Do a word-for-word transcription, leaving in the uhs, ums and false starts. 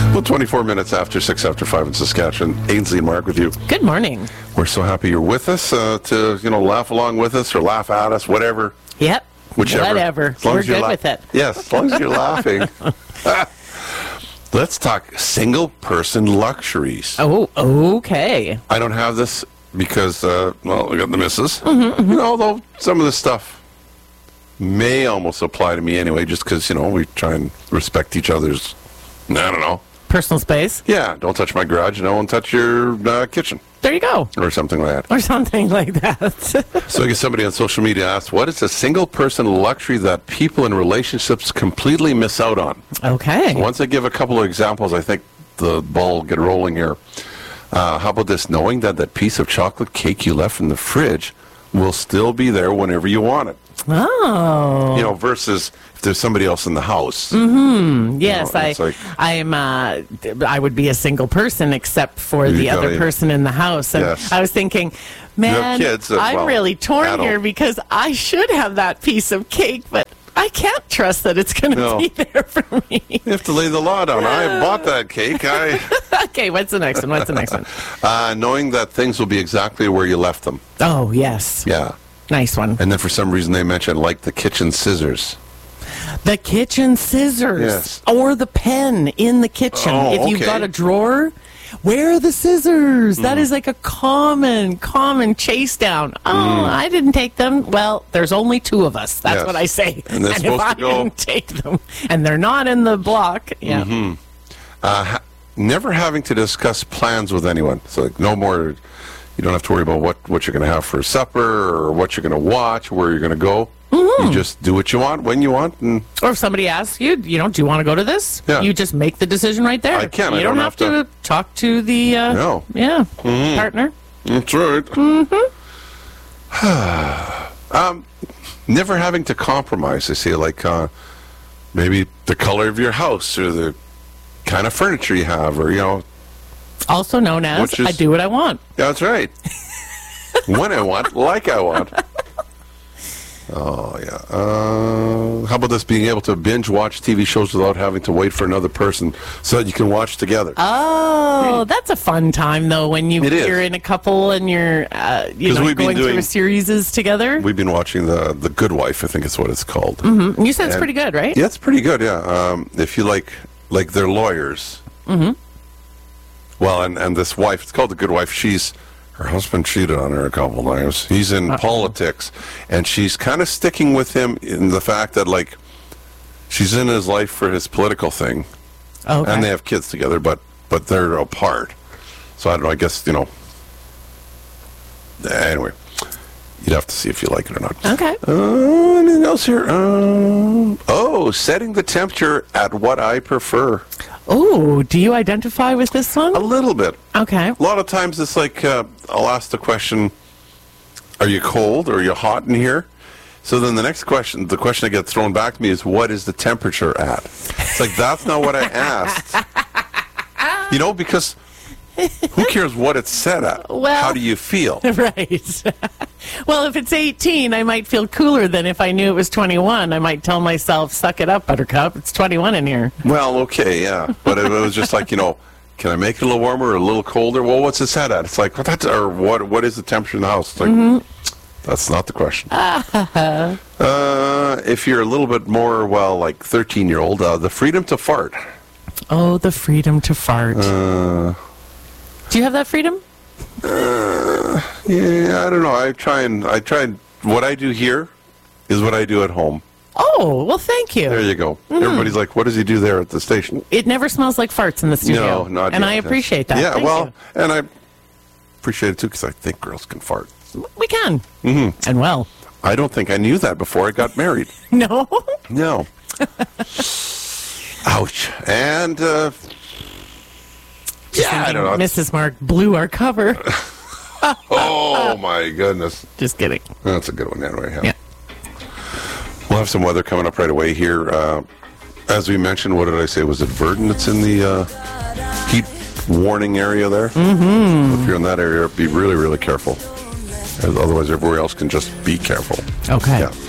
Well, twenty-four minutes after six after five in Saskatchewan. Ainsley and Mark with you. Good morning. We're so happy you're with us uh, to, you know, laugh along with us or laugh at us, whatever. Yep. Whichever. Whatever. As long We're as you're good la- with it. Yes, as long as you're laughing. Let's talk single-person luxuries. Oh, okay. I don't have this because, uh, well, we got the missus. Mm-hmm, mm-hmm. Although some of this stuff may almost apply to me anyway, just because, you know, we try and respect each other's, I don't know. Personal space. Yeah, don't touch my garage and I won't touch your uh, kitchen. There you go. Or something like that. Or something like that. So I guess somebody on social media asked, what is a single-person luxury that people in relationships completely miss out on? Okay. So once I give a couple of examples, I think the ball will get rolling here. Uh, how about this? Knowing that that piece of chocolate cake you left in the fridge will still be there whenever you want it. Oh. You know, versus if there's somebody else in the house. Mm-hmm. Yes, You know, I, it's like- I'm. Uh, I would be a single person except for You the gotta- other person in the house. And Yes. I was thinking, man, kids, uh, I'm well, really torn adult. here because I should have that piece of cake, but I can't trust that it's going to No. be there for me. You have to lay the law down. I bought that cake. I Okay, what's the next one? What's the next one? uh, knowing that things will be exactly where you left them. Oh, yes. Yeah. Nice one. And then for some reason they mentioned like the kitchen scissors. The kitchen scissors. Yes. Or the pen in the kitchen. Oh, if you've okay. got a drawer, where are the scissors? Mm. That is like a common, common chase down. Oh, I didn't take them. Well, there's only two of us. That's Yes. what I say. And they're if supposed I to go- didn't take them, and they're not in the block, yeah. Uh, ha- never having to discuss plans with anyone. So like no more, you don't have to worry about what, what you're going to have for supper or what you're going to watch, where you're going to go. Mm-hmm. You just do what you want, when you want. And Or if somebody asks you, you know, do you want to go to this? Yeah. You just make the decision right there. I can. You I don't, don't have, have to, talk to the uh, No. yeah partner. that's right. Mm-hmm. um, never having to compromise. I see like uh, maybe the color of your house or the kind of furniture you have or, you know. Also known as Which is- I do what I want. Yeah, that's right. When I want, like I want. Oh, yeah. Uh, how about this, being able to binge watch T V shows without having to wait for another person so that you can watch together? Oh, that's a fun time though when you It is. you're in a couple and you're uh, you 'Cause know we've been going through doing- a series together. We've been watching the the Good Wife, I think it's what it's called. Mm-hmm. You said it's And- pretty good, right? Yeah, it's pretty good, yeah. Um, if you like, like they're lawyers. Mm-hmm. Well, and, and this wife, it's called The Good Wife, she's, her husband cheated on her a couple times. He's in Uh-oh. politics, and she's kind of sticking with him in the fact that, like, she's in his life for his political thing, Okay. and they have kids together, but, but they're apart. So I don't know, I guess, you know, anyway, you'd have to see if you like it or not. Okay. Uh, anything else here? Uh, oh, setting the temperature at what I prefer. Oh, do you identify with this one? A little bit. Okay. A lot of times it's like, uh, I'll ask the question, are you cold or are you hot in here? So then the next question, the question that gets thrown back to me is, what is the temperature at? It's like, that's not what I asked. You know, because who cares what it's set at? Well- How do you feel? Right. Well, if it's eighteen, I might feel cooler than if I knew it was twenty-one. I might tell myself, suck it up, Buttercup. It's twenty-one in here. Well, okay, yeah. But it was just like, you know, can I make it a little warmer or a little colder? Well, what's it set at? It's like, well, that's, or what, what is the temperature in the house? It's like, Mm-hmm. that's not the question. uh, if you're a little bit more, well, like thirteen-year-old, uh, the freedom to fart. Oh, the freedom to fart. Uh, Do you have that freedom? uh, yeah, I don't know. I try and, I try and, what I do here is what I do at home. Oh, well, thank you. There you go. Mm-hmm. Everybody's like, what does he do there at the station? It never smells like farts in the studio. No, not And yet. I appreciate that. Yeah, Thank well, and I appreciate it too because I think girls can fart. you. We can. Mm-hmm. And well. I don't think I knew that before I got married. No? No. Ouch. And, uh, Just yeah, I thinking don't know. Missus Mark blew our cover. Oh, my goodness. Just kidding. That's a good one anyway. Yeah. Yeah. We'll have some weather coming up right away here. Uh, as we mentioned, what did I say? Was it Verdon that's in the uh, heat warning area there? Mm-hmm. If you're in that area, be really, really careful. Otherwise, everywhere else can just be careful. Okay. Yeah.